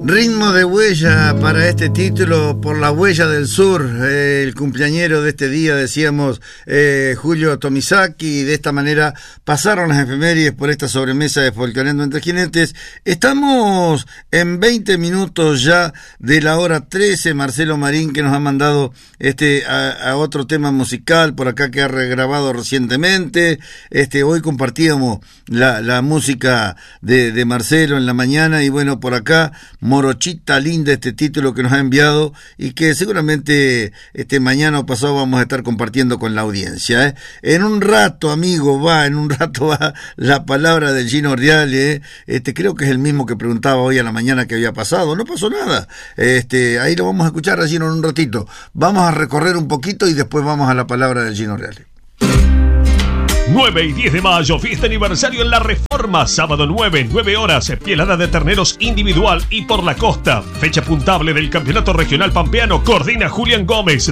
Ritmo de huella para este título, por la huella del sur, el cumpleañero de este día, decíamos, Julio Tomisaki. De esta manera pasaron las efemérides por esta sobremesa de Folcloreando entre Jinetes. Estamos en 20 minutos ya de la hora 13. Marcelo Marín, que nos ha mandado a otro tema musical por acá que ha regrabado recientemente. Hoy compartíamos la música de Marcelo en la mañana, y bueno, por acá Morochita Linda, este título que nos ha enviado y que seguramente mañana o pasado vamos a estar compartiendo con la audiencia. En un rato, amigo, va la palabra del Gino Reale. Creo que es el mismo que preguntaba hoy a la mañana que había pasado. No pasó nada. Ahí lo vamos a escuchar a Gino en un ratito. Vamos a recorrer un poquito y después vamos a la palabra del Gino Reale. 9 y 10 de mayo, fiesta aniversario en La Reforma, sábado 9 horas, pielada de terneros individual y por la costa. Fecha puntable del Campeonato Regional Pampeano, coordina Julián Gómez,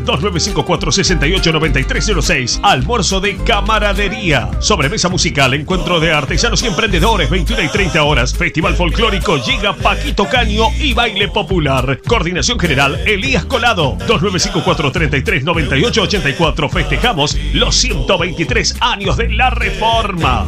2954-689306. Almuerzo de camaradería, sobremesa musical, encuentro de artesanos y emprendedores, 21 y 30 horas. Festival folclórico, llega Paquito Caño y baile popular. Coordinación general, Elías Colado, 2954-339884. Festejamos los 123 años de La Reforma.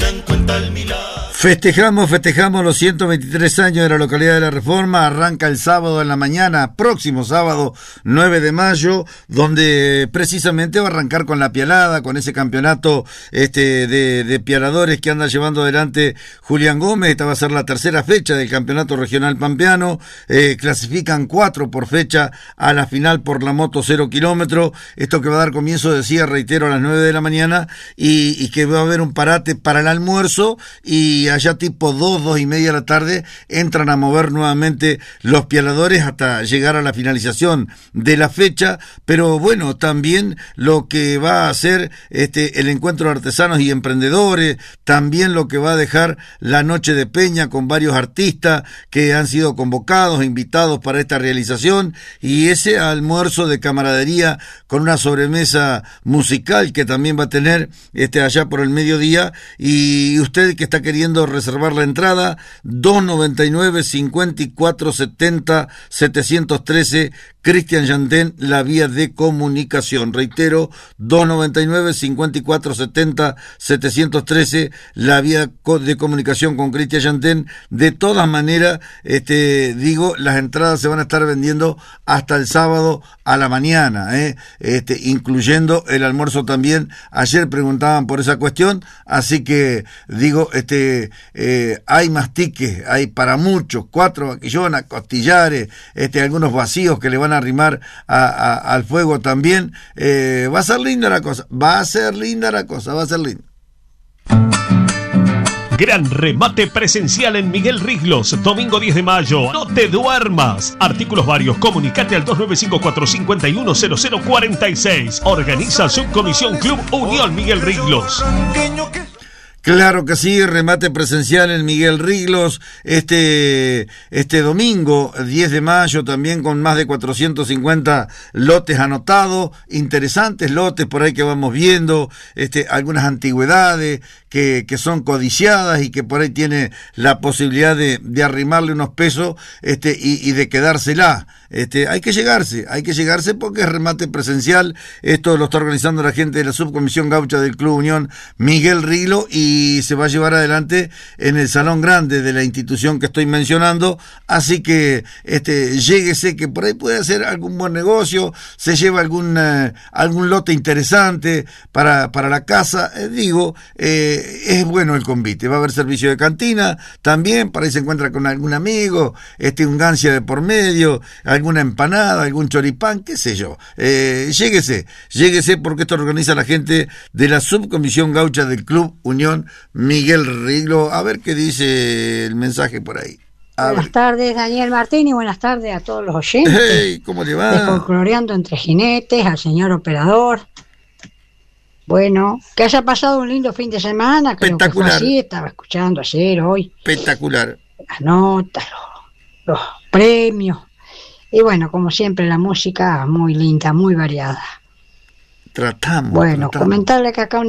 Festejamos los 123 años de la localidad de La Reforma. Arranca el sábado en la mañana, próximo sábado 9 de mayo, donde precisamente va a arrancar con la pialada, con ese campeonato de pialadores que anda llevando adelante Julián Gómez. Esta va a ser la tercera fecha del campeonato regional pampeano. Clasifican 4 por fecha a la final por la moto 0 kilómetro. Esto que va a dar comienzo, decía, reitero, a las 9 de la mañana, y que va a haber un parate para el almuerzo, y allá tipo 2 y media de la tarde entran a mover nuevamente los pialadores hasta llegar a la finalización de la fecha. Pero bueno, también lo que va a hacer el encuentro de artesanos y emprendedores, también lo que va a dejar la noche de peña con varios artistas que han sido convocados, invitados para esta realización, y ese almuerzo de camaradería con una sobremesa musical que también va a tener allá por el mediodía. Y usted que está queriendo reservar la entrada, 299-5470-713, Cristian Yantén, la vía de comunicación. Reitero, 299-5470-713, la vía de comunicación con Cristian Yantén. De todas maneras, las entradas se van a estar vendiendo hasta el sábado a la mañana, incluyendo el almuerzo también. Ayer preguntaban por esa cuestión, así que hay mastiques, hay para muchos, 4 vaquillonas, costillares, algunos vacíos que le van a arrimar al fuego también. Va a ser linda la cosa, va a ser linda. Gran remate presencial en Miguel Riglos, domingo 10 de mayo. No te duermas. Artículos varios. Comunicate al 2954-510046. Organiza Subcomisión Club Unión Miguel Riglos. Claro que sí, remate presencial en Miguel Riglos este domingo 10 de mayo, también con más de 450 lotes anotados, interesantes lotes por ahí que vamos viendo, algunas antigüedades que son codiciadas y que por ahí tiene la posibilidad de arrimarle unos pesos y de quedársela. Hay que llegarse porque es remate presencial. Esto lo está organizando la gente de la Subcomisión Gaucha del Club Unión Miguel Riglo, y se va a llevar adelante en el salón grande de la institución que estoy mencionando. Así que lléguese, que por ahí puede hacer algún buen negocio, se lleva algún lote interesante para la casa. Es bueno el convite. Va a haber servicio de cantina también, para ahí se encuentra con algún amigo, un gancia de por medio, alguna empanada, algún choripán, qué sé yo. Lléguese porque esto organiza la gente de la Subcomisión Gaucha del Club Unión Miguel Riglo. A ver qué dice el mensaje por ahí. Buenas tardes, Daniel Martín, y buenas tardes a todos los oyentes. Hey, ¿cómo le va? De Folcloreando entre Jinetes, al señor operador. Bueno, que haya pasado un lindo fin de semana. Creo que fue así, estaba escuchando ayer, hoy. Espectacular. Las notas, los premios. Y bueno, como siempre, la música muy linda, muy variada. Tratamos. Comentarle que acá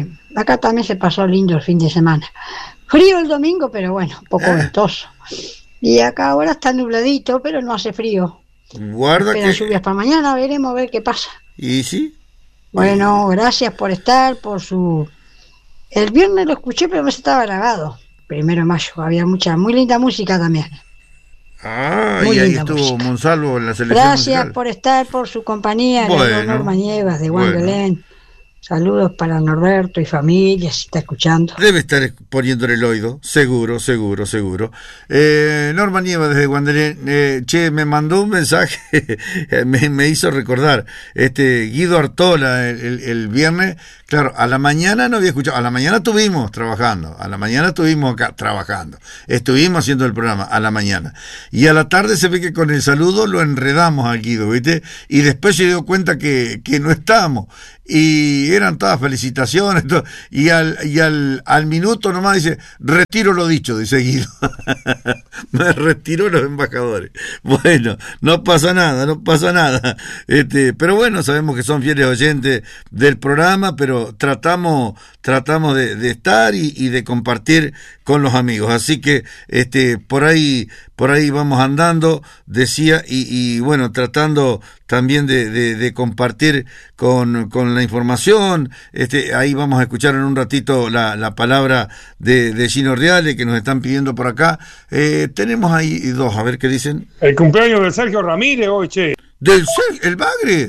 también se pasó lindo el fin de semana. Frío el domingo, pero bueno, un poco ventoso. Y acá ahora está nubladito, pero no hace frío. Guarda Esperan que... lluvias para mañana, veremos a ver qué pasa. ¿Y sí? Bueno, gracias por estar, por su... El viernes lo escuché, pero me estaba grabado. 1 de mayo, había muy linda música también. Ah, Muy y ahí linda estuvo música. Monsalvo en la selección Gracias musical. por estar, por su compañía. Bueno, Le hablo Norma Nievas de bueno. Guangelén. Saludos para Norberto y familia, si está escuchando. Debe estar poniéndole el oído, seguro. Norma Nieva desde Guandelén, me mandó un mensaje, me hizo recordar, Guido Artola el viernes, claro, a la mañana no había escuchado, a la mañana estuvimos trabajando, acá trabajando, estuvimos haciendo el programa a la mañana, y a la tarde se ve que con el saludo lo enredamos al Guido, ¿viste? Y después se dio cuenta que no estábamos, y eran todas felicitaciones, y al minuto nomás dice, retiro lo dicho, dice Guido. Me retiró los embajadores. Bueno, no pasa nada. Pero bueno, sabemos que son fieles oyentes del programa, pero tratamos de estar y de compartir con los amigos. Así que por ahí vamos andando, decía, y bueno, tratando también de compartir con la información. Ahí vamos a escuchar en un ratito la palabra de Gino Reale, que nos están pidiendo por acá. Tenemos ahí dos, a ver qué dicen. El cumpleaños de Sergio Ramírez hoy, che. ¿El Bagre?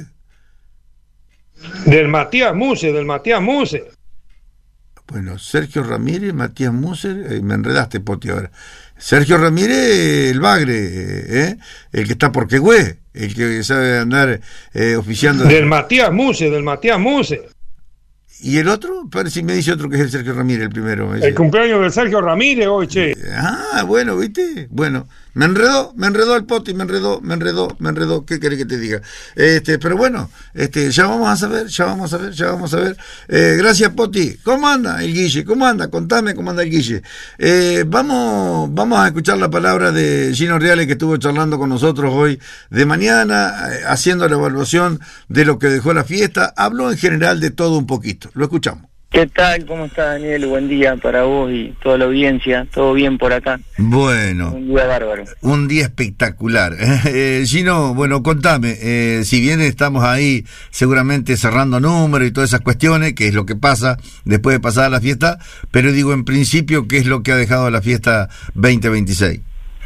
Del Matías Muse. Bueno, Sergio Ramírez, Matías Musser, me enredaste, Poti, ahora. Sergio Ramírez, el Bagre, el que está por Quehue, el que sabe andar oficiando. Del Matías Muse. ¿Y el otro? Parece si me dice otro que es el Sergio Ramírez, el primero. El cumpleaños de Sergio Ramírez hoy, che. Ah, bueno, ¿viste? Bueno, me enredó el Poti, me enredó. ¿Qué querés que te diga? Pero bueno, ya vamos a ver. Gracias, Poti. ¿Cómo anda el Guille? Contame cómo anda el Guille. Vamos a escuchar la palabra de Gino Reale, que estuvo charlando con nosotros hoy de mañana, haciendo la evaluación de lo que dejó la fiesta. Habló en general de todo un poquito. Lo escuchamos. ¿Qué tal? ¿Cómo está, Daniel? Buen día para vos y toda la audiencia. ¿Todo bien por acá? Bueno. Un día bárbaro. Un día espectacular. Gino, bueno, contame, si bien estamos ahí seguramente cerrando números y todas esas cuestiones, que es lo que pasa después de pasar la fiesta, pero digo, en principio, ¿qué es lo que ha dejado la fiesta 2026?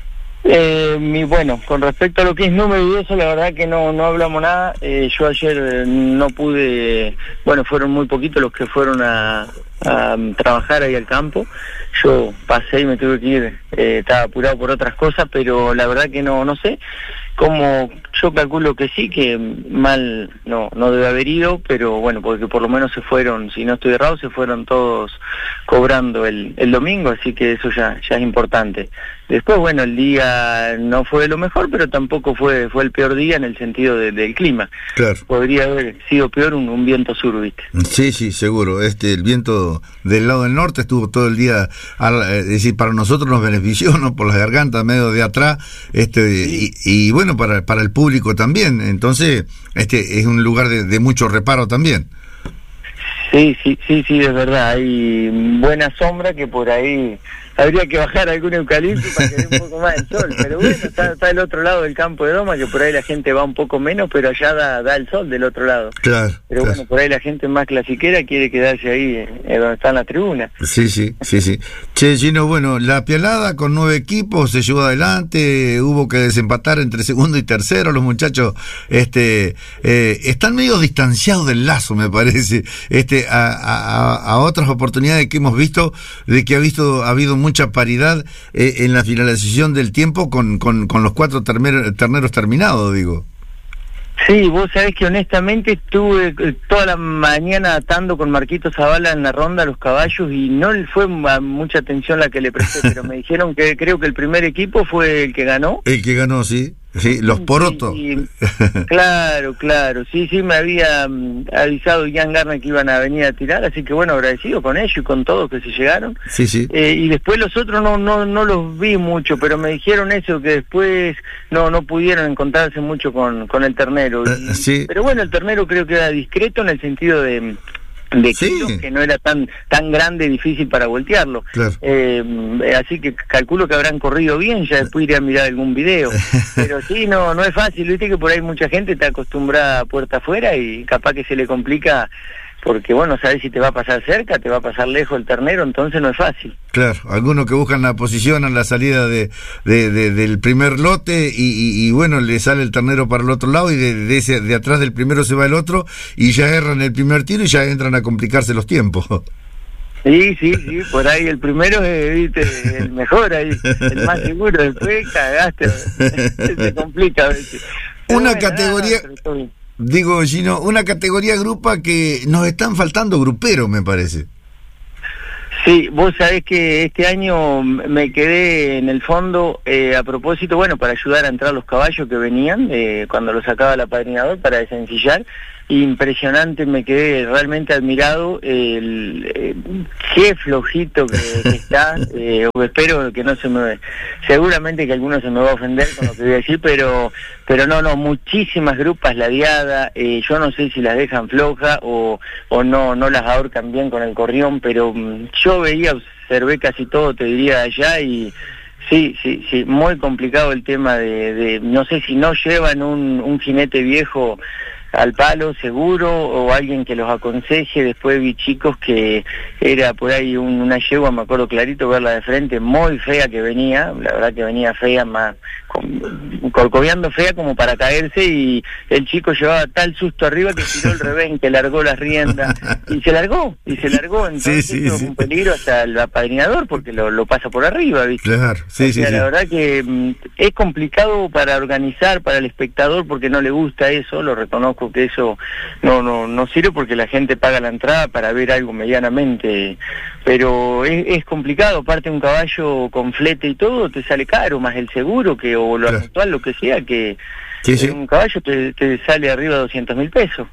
Bueno, con respecto a lo que es número y eso, la verdad que no hablamos nada. Yo ayer no pude, bueno, fueron muy poquitos los que fueron a trabajar ahí al campo. Yo pasé y me tuve que ir, estaba apurado por otras cosas, pero la verdad que no sé. Como yo calculo que sí, que mal no debe haber ido, pero bueno, porque por lo menos se fueron, si no estoy errado, se fueron todos cobrando el domingo, así que eso ya es importante. Después, bueno, el día no fue lo mejor, pero tampoco fue el peor día en el sentido del clima. Claro. Podría haber sido peor un viento sur, ¿viste? Sí, seguro. El viento del lado del norte estuvo todo el día, es decir, para nosotros nos benefició, ¿no? Por las gargantas, medio de atrás, Sí. y bueno, para el público también. Entonces, es un lugar de mucho reparo también. Sí, es verdad. Hay buena sombra que por ahí habría que bajar algún eucalipto para que dé un poco más el sol. Pero bueno, está el otro lado del campo de Doma, que por ahí la gente va un poco menos, pero allá da el sol del otro lado. Claro. Pero bueno, por ahí la gente más clasiquera quiere quedarse ahí donde están las tribunas. Sí. Che, Gino, bueno, la Pialada con 9 equipos se llevó adelante, hubo que desempatar entre segundo y tercero, los muchachos están medio distanciados del lazo, me parece, a otras oportunidades que hemos visto, de que ha habido mucha paridad en la finalización del tiempo con los 4 terneros terminados, digo. Sí, vos sabés que honestamente estuve toda la mañana atando con Marquito Zavala en la ronda a los caballos y no fue mucha atención la que le presté, pero me dijeron que creo que el primer equipo fue el que ganó. El que ganó, sí. Sí, los porotos. Claro, sí, me había avisado Ian Garner que iban a venir a tirar, así que bueno, agradecido con ellos y con todos que se llegaron. Sí. Y después los otros no los vi mucho, pero me dijeron eso, que después no pudieron encontrarse mucho con el ternero. Sí. Pero bueno, el ternero creo que era discreto en el sentido de kilos, que no era tan grande y difícil para voltearlo. Claro. Así que calculo que habrán corrido bien, ya después iré a mirar algún video. Pero sí, no es fácil, viste que por ahí mucha gente está acostumbrada a puerta afuera y capaz que se le complica, porque bueno, sabes si te va a pasar cerca, te va a pasar lejos el ternero, entonces no es fácil. Claro, algunos que buscan la posición a la salida del primer lote y bueno, le sale el ternero para el otro lado y de atrás del primero se va el otro y ya erran el primer tiro y ya entran a complicarse los tiempos. Sí, por ahí el primero es, viste, el mejor ahí, el más seguro, después cagaste, se complica a veces. Una categoría... Digo, Gino, una categoría grupa que nos están faltando gruperos, me parece. Sí, vos sabés que este año me quedé en el fondo a propósito, bueno, para ayudar a entrar los caballos que venían, cuando los sacaba el apadrinador para desencillar. Impresionante, me quedé realmente admirado, qué flojito que está, espero que no seguramente que alguno se me va a ofender con lo que voy a decir, pero no, muchísimas grupas ladeadas, yo no sé si las dejan flojas o no las ahorcan bien con el corrión, pero yo observé casi todo, te diría, allá y... Sí, muy complicado el tema de no sé si no llevan un jinete viejo al palo seguro o alguien que los aconseje. Después vi chicos que era por ahí una yegua, me acuerdo clarito verla de frente, muy fea que venía, la verdad que venía fea, más corcoviando fea como para caerse, y el chico llevaba tal susto arriba que tiró el revén, que largó las riendas y se largó, entonces es un peligro hasta el apadrinador porque lo pasa por arriba, ¿viste? Claro, La verdad que es complicado para organizar, para el espectador, porque no le gusta eso, lo reconozco que eso no sirve porque la gente paga la entrada para ver algo medianamente, pero es complicado. Aparte un caballo con flete y todo te sale caro, más el seguro o lo actual, lo que sea, que un caballo te sale arriba de 200.000 pesos.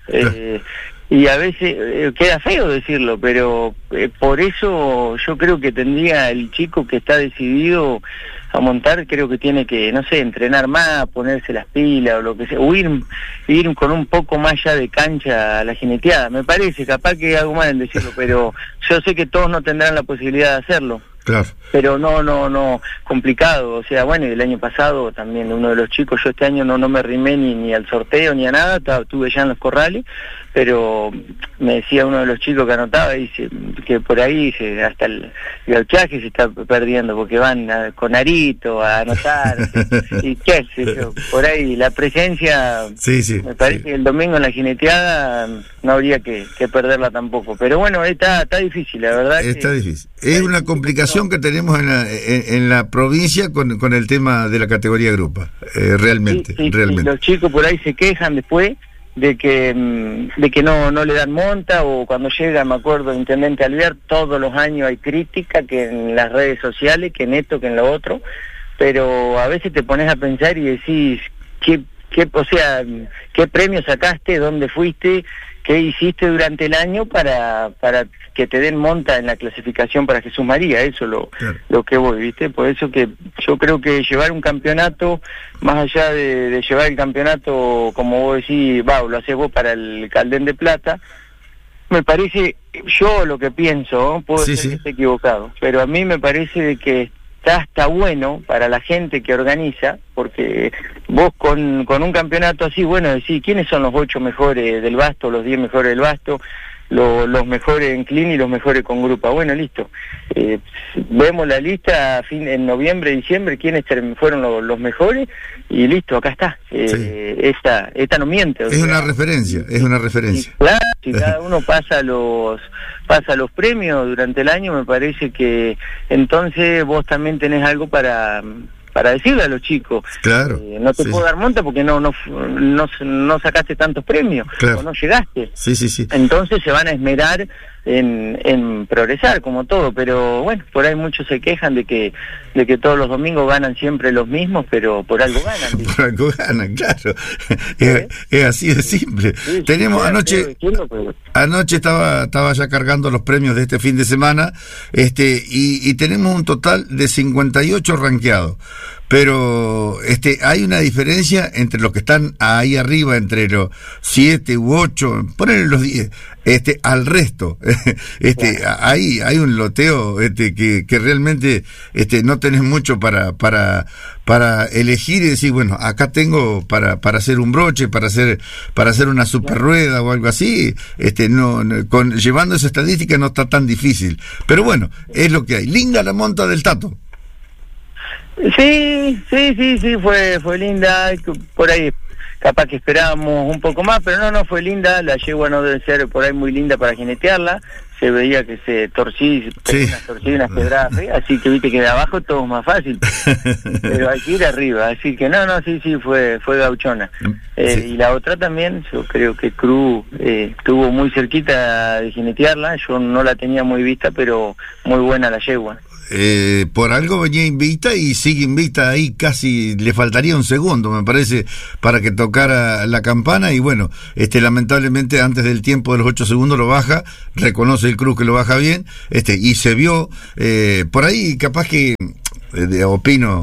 Y a veces queda feo decirlo, pero por eso yo creo que tendría el chico que está decidido a montar, creo que tiene que, no sé, entrenar más, ponerse las pilas o lo que sea, o ir con un poco más ya de cancha a la jineteada. Me parece, capaz que hago mal en decirlo, pero yo sé que todos no tendrán la posibilidad de hacerlo. Claro. Pero no, complicado. O sea, bueno, el año pasado también uno de los chicos, yo este año no me arrimé ni al sorteo ni a nada, estuve ya en los corrales, pero me decía uno de los chicos que anotaba, dice que por ahí hasta el gauchaje se está perdiendo porque van con arito a anotar y qué sé yo, por ahí la presencia, me parece que el domingo en la jineteada no habría que perderla tampoco, pero bueno, está difícil, la verdad. Está difícil, es una complicación que tenemos en la provincia con el tema de la categoría grupa, realmente. Los chicos por ahí se quejan después de que no le dan monta, o cuando llega, me acuerdo, el intendente Alvear, todos los años hay crítica, que en las redes sociales, que en esto, que en lo otro, pero a veces te pones a pensar y decís, ¿qué premio sacaste? ¿Dónde fuiste? ¿Qué hiciste durante el año para que te den monta en la clasificación para Jesús María? Eso es lo que voy, ¿viste? Por eso que yo creo que llevar un campeonato, más allá de llevar el campeonato, como vos decís, lo hacés vos para el Caldén de Plata, me parece, yo lo que pienso, puedo ser que esté equivocado, pero a mí me parece de que está bueno para la gente que organiza, porque vos con un campeonato así, bueno, decís, ¿quiénes son los 8 mejores del Basto, los 10 mejores del Basto, los mejores en clean y los mejores con grupa? Bueno, listo. Vemos la lista en noviembre, diciembre, quiénes fueron los mejores, y listo, acá está. Esta no miente. Es una referencia. Claro, si cada uno pasa los premios durante el año, me parece que entonces vos también tenés algo para decirle a los chicos. Claro. No te puedo dar monta porque no sacaste tantos premios, o no llegaste. Sí. Entonces se van a esmerar en progresar, como todo, pero bueno, por ahí muchos se quejan de que todos los domingos ganan siempre los mismos, pero por algo ganan. Por algo ganan, claro. Es así de simple. Tenemos anoche estaba ya cargando los premios de este fin de semana, y tenemos un total de 58 rankeados. pero hay una diferencia entre los que están ahí arriba, entre los 7 u 8, ponele los 10, al resto. Ahí hay un loteo que realmente no tenés mucho para elegir y decir, bueno, acá tengo para hacer un broche, para hacer una super rueda o algo así. Llevando esa estadística no está tan difícil, pero bueno, es lo que hay. Linda la monta del Tato. Sí, fue linda. Por ahí capaz que esperábamos un poco más, pero no fue linda. La yegua no debe ser por ahí muy linda para jinetearla. Se veía que se torcía, unas pedradas feas, así que viste que de abajo todo es más fácil, pero hay que ir arriba, así que sí, fue gauchona. Y la otra también, yo creo que Cruz estuvo muy cerquita de jinetearla, yo no la tenía muy vista, pero muy buena la yegua. Por algo venía invicta y sigue invicta ahí, casi le faltaría un segundo, me parece, para que tocara la campana, y bueno, lamentablemente antes del tiempo de los 8 segundos lo baja, reconoce el Cruz que lo baja bien, y se vio, por ahí capaz que opino,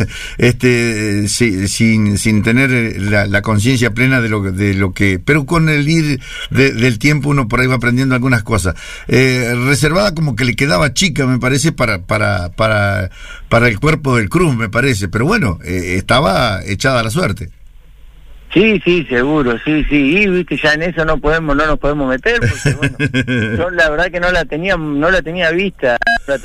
sin tener la conciencia plena de lo que, pero con el ir del tiempo uno por ahí va aprendiendo algunas cosas. Reservada como que le quedaba chica, me parece, para el cuerpo del Cruz, me parece, pero bueno, estaba echada a la suerte. Sí, seguro, sí, y viste, ya en eso no nos podemos meter, porque bueno, yo la verdad que no la tenía vista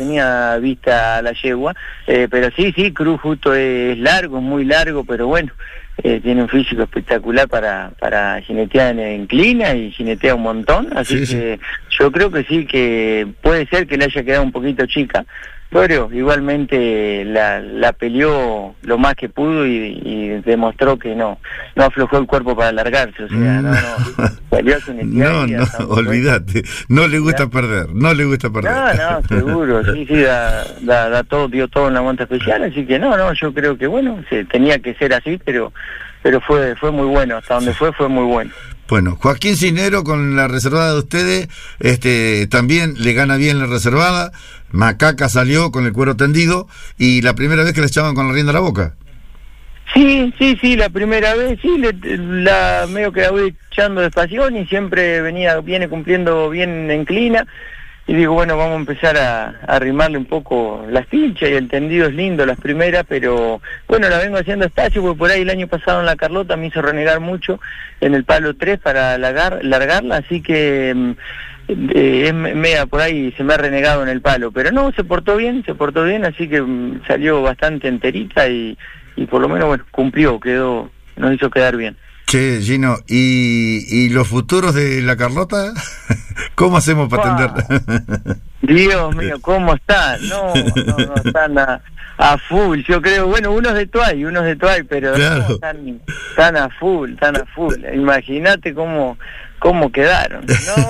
a la yegua, pero sí, Cruz justo es largo, es muy largo, pero bueno, tiene un físico espectacular para jinetear en clina y jinetea un montón, así que yo creo que sí, que puede ser que le haya quedado un poquito chica, pero igualmente la peleó lo más que pudo y demostró que no aflojó el cuerpo para alargarse, o sea, salió a jinetear. No, olvídate, no le gusta perder. No, seguro, sí, da todo, dio todo en la monta especial, así que yo creo que bueno, tenía que ser así, pero fue muy bueno, hasta donde fue muy bueno. Bueno, Joaquín Cisnero con la reservada de ustedes, también le gana bien la reservada. Macaca salió con el cuero tendido y la primera vez que le echaban con la rienda a la boca. Sí, la primera vez, la medio que la voy echando despacio y siempre viene cumpliendo bien en clina. Y digo, bueno, vamos a empezar a arrimarle un poco las pilchas, y el tendido es lindo las primeras, pero bueno, la vengo haciendo despacio, porque por ahí el año pasado en la Carlota me hizo renegar mucho en el palo 3 para largarla, así que es media por ahí, se me ha renegado en el palo, pero no, se portó bien, así que salió bastante enterita y por lo menos, bueno, cumplió, nos hizo quedar bien. Che, Gino, ¿y los futuros de la Carlota? ¿Cómo hacemos para atenderla? Dios mío, ¿cómo están? No, están a full, yo creo, bueno, unos de Tuay, pero claro. No, están a full. Imagínate cómo quedaron,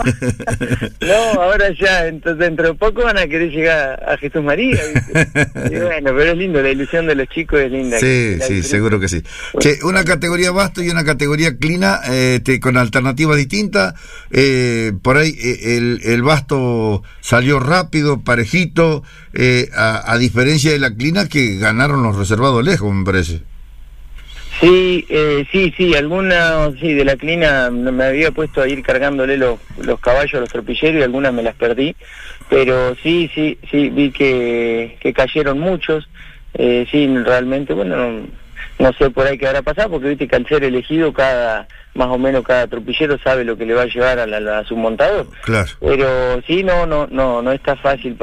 no, ahora ya, entonces dentro de poco van a querer llegar a Jesús María, ¿viste? Y bueno, pero es lindo, la ilusión de los chicos es linda. Sí, seguro que sí. Bueno, che, una categoría basto y una categoría clina, con alternativas distintas, por ahí el basto salió rápido, parejito, a diferencia de la clina que ganaron los reservados lejos, me parece. Sí, algunas, de la clina me había puesto a ir cargándole los caballos a los tropilleros y algunas me las perdí, pero sí, vi que cayeron muchos, realmente, bueno, no sé por ahí qué habrá pasado, porque viste que al ser elegido más o menos cada tropillero sabe lo que le va a llevar a su montador. Claro. Pero sí, no está fácil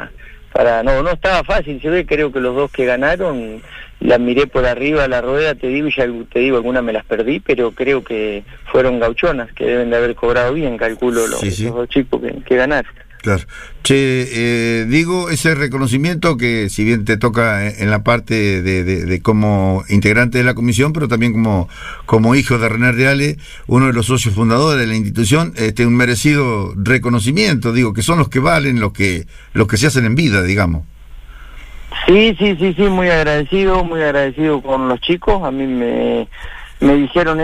no estaba fácil, se ve, creo que los dos que ganaron, la miré por arriba a la rueda, te digo, algunas me las perdí, pero creo que fueron gauchonas, que deben de haber cobrado bien, calculo, los dos chicos que ganaron. Claro. Che, digo, ese reconocimiento que si bien te toca en la parte de como integrante de la comisión, pero también como hijo de René Reale, uno de los socios fundadores de la institución, un merecido reconocimiento, digo, que son los que valen, los que se hacen en vida, digamos. Sí, muy agradecido con los chicos, a mí me dijeron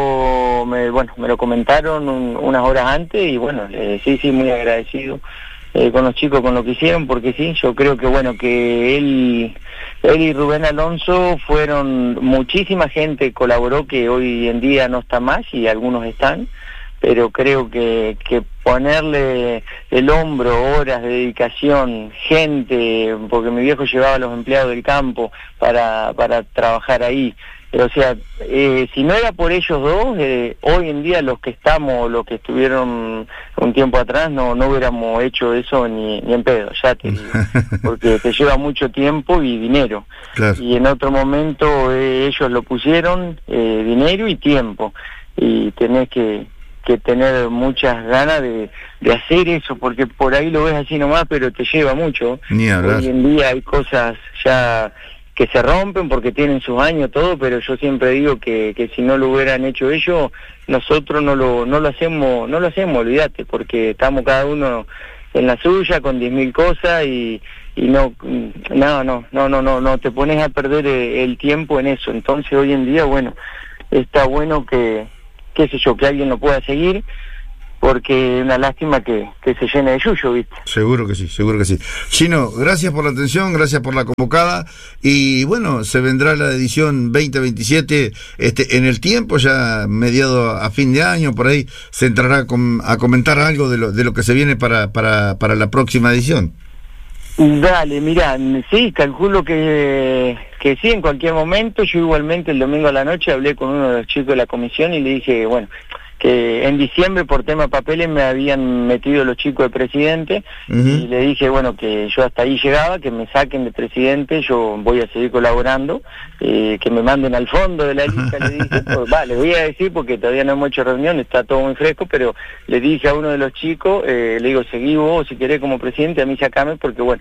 eso, me lo comentaron unas horas antes y bueno, sí, muy agradecido con los chicos con lo que hicieron, porque sí, yo creo que bueno, que él y Rubén Alonso fueron, muchísima gente colaboró que hoy en día no está más y algunos están, pero creo que ponerle el hombro, horas de dedicación, gente, porque mi viejo llevaba a los empleados del campo para trabajar ahí. O sea, si no era por ellos dos, hoy en día los que estamos, los que estuvieron un tiempo atrás, no hubiéramos hecho eso ni en pedo, ya te digo, porque te lleva mucho tiempo y dinero. Claro. Y en otro momento ellos lo pusieron, dinero y tiempo, y tenés que tener muchas ganas de hacer eso, porque por ahí lo ves así nomás, pero te lleva mucho. Ni hablar. Hoy en día hay cosas ya que se rompen porque tienen sus años, todo, pero yo siempre digo que si no lo hubieran hecho ellos, nosotros no lo hacemos, olvídate, porque estamos cada uno en la suya con 10.000 cosas y no te pones a perder el tiempo en eso. Entonces hoy en día, bueno, está bueno que alguien lo pueda seguir, porque es una lástima que se llene de yuyo, ¿viste? Seguro que sí. Chino, gracias por la atención, gracias por la convocada, y bueno, se vendrá la edición 2027 en el tiempo, ya mediado a fin de año, por ahí se entrará a comentar algo de lo que se viene para la próxima edición. Dale, mirá, sí, calculo que sí, en cualquier momento. Yo igualmente el domingo a la noche hablé con uno de los chicos de la comisión y le dije, bueno, que en diciembre por tema papeles me habían metido los chicos de presidente, y le dije, bueno, que yo hasta ahí llegaba, que me saquen de presidente, yo voy a seguir colaborando, que me manden al fondo de la lista, le dije, pues, les voy a decir porque todavía no hemos hecho reunión, está todo muy fresco, pero le dije a uno de los chicos, le digo, seguí vos si querés como presidente, a mí sacame, porque bueno,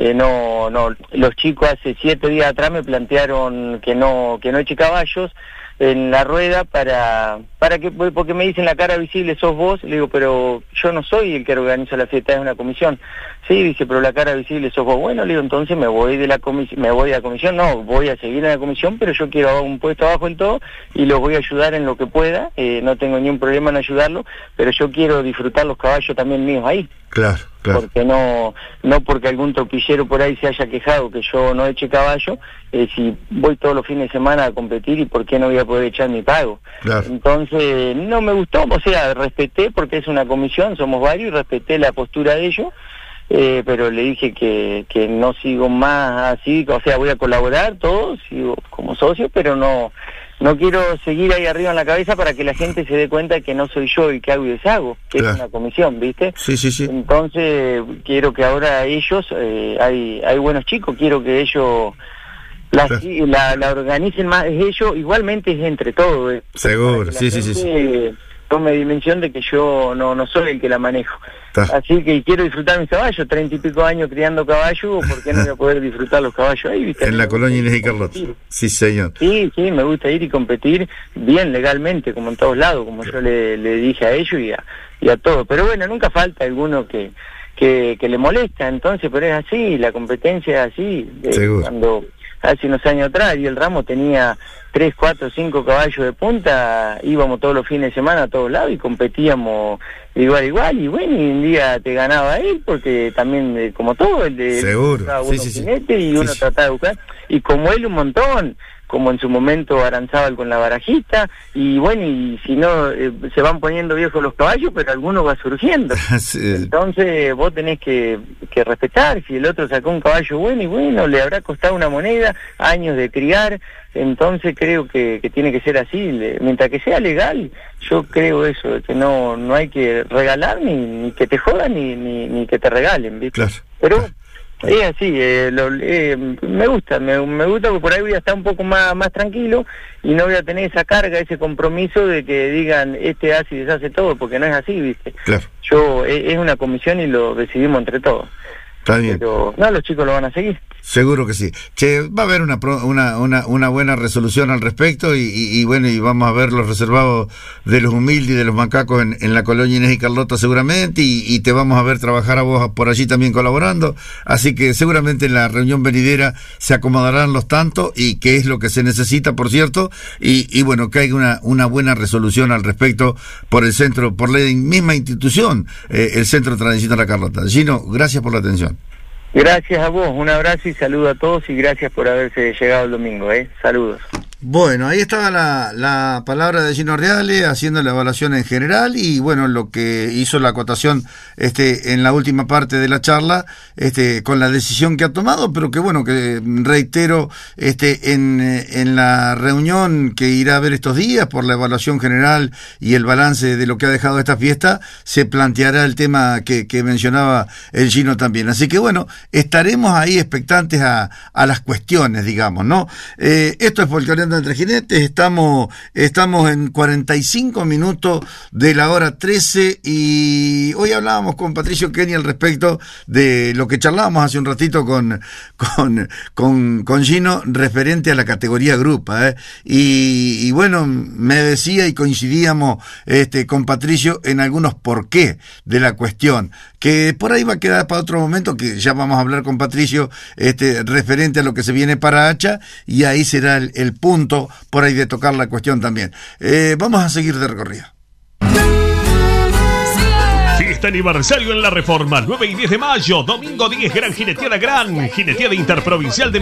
los chicos hace 7 días atrás me plantearon que no eche caballos en la rueda para que, porque me dicen la cara visible sos vos, le digo, pero yo no soy el que organiza la fiesta, es una comisión. Sí, dice, pero la cara visible sos vos. Bueno, le digo, entonces me voy de la comisión, no, voy a seguir en la comisión, pero yo quiero un puesto abajo en todo y los voy a ayudar en lo que pueda, no tengo ningún problema en ayudarlo, pero yo quiero disfrutar los caballos también míos ahí. Claro. Porque no porque algún tropillero por ahí se haya quejado que yo no eche caballo, si voy todos los fines de semana a competir, y por qué no voy a poder echar mi pago. Claro. Entonces no me gustó, o sea, respeté porque es una comisión, somos varios, y respeté la postura de ellos, pero le dije que no sigo más así, o sea, voy a colaborar todos, sigo como socio, pero no quiero seguir ahí arriba en la cabeza para que la gente se dé cuenta que no soy yo el que hago y deshago, que claro, es una comisión, ¿viste? Sí. Entonces quiero que ahora ellos, hay buenos chicos, quiero que ellos la organicen más, ellos, igualmente es entre todos. Seguro, sí. Tome dimensión de que yo no soy el que la manejo. Así que quiero disfrutar mis caballos, 30 y pico años criando caballos, ¿por qué no voy a poder disfrutar los caballos ahí, viste? En la colonia Inés y Carlota. Sí, señor. Sí, me gusta ir y competir bien legalmente, como en todos lados, como yo le dije a ellos y a todos. Pero bueno, nunca falta alguno que le molesta, entonces, pero es así, la competencia es así. Seguro. Cuando hace unos años atrás y el ramo tenía 3, 4, 5 caballos de punta, íbamos todos los fines de semana a todos lados y competíamos igual, y bueno, y un día te ganaba él, porque también, como todo, el de seguro, y uno trataba de buscar, y como él un montón, como en su momento Aranzábal con la barajita, y bueno, y si no, se van poniendo viejos los caballos, pero alguno va surgiendo. Sí. Entonces vos tenés que respetar, si el otro sacó un caballo bueno, le habrá costado una moneda, años de criar, entonces creo que tiene que ser así, mientras que sea legal, yo creo eso, que no hay que regalar, ni que te jodan, ni que te regalen, ¿viste? Claro. Pero es así, me gusta porque por ahí voy a estar un poco más tranquilo y no voy a tener esa carga, ese compromiso de que digan, hace y deshace todo, porque no es así, ¿viste? Claro. Es una comisión y lo decidimos entre todos. Está bien. Pero no, los chicos lo van a seguir. Seguro que sí. Che, va a haber una buena resolución al respecto y bueno, y vamos a ver los reservados de los humildes y de los macacos en la colonia Inés y Carlota seguramente, y te vamos a ver trabajar a vos por allí también colaborando, así que seguramente en la reunión venidera se acomodarán los tantos, y que es lo que se necesita, por cierto, y bueno, que haya una buena resolución al respecto por el centro, por la misma institución, el Centro de Tradición de la Carlota. Gino, gracias por la atención. Gracias a vos, un abrazo y saludo a todos, y gracias por haberse llegado el domingo, saludos. Bueno, ahí estaba la palabra de Gino Reale haciendo la evaluación en general, y bueno, lo que hizo la acotación en la última parte de la charla, con la decisión que ha tomado, pero que bueno, que reitero, en la reunión que irá a haber estos días por la evaluación general y el balance de lo que ha dejado esta fiesta, se planteará el tema que mencionaba el Gino también. Así que bueno, estaremos ahí expectantes a las cuestiones, digamos, ¿no? Esto es Folcloreando entre Jinetes, estamos en 45 minutos de la hora 13, y hoy hablábamos con Patricio Kenny al respecto de lo que charlábamos hace un ratito con Gino referente a la categoría grupa, y bueno, me decía y coincidíamos con Patricio en algunos porqué de la cuestión, que por ahí va a quedar para otro momento, que ya vamos a hablar con Patricio referente a lo que se viene para Hacha, y ahí será el punto por ahí de tocar la cuestión también. Vamos a seguir de recorrido. Fiesta aniversario en La Reforma, 9 y 10 de mayo, domingo 10, Gran Jineteada Interprovincial de